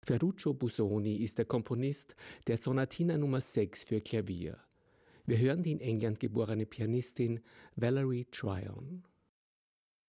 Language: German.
Ferruccio Busoni ist der Komponist der Sonatina Nummer 6 für Klavier. Wir hören die in England geborene Pianistin Valerie Tryon.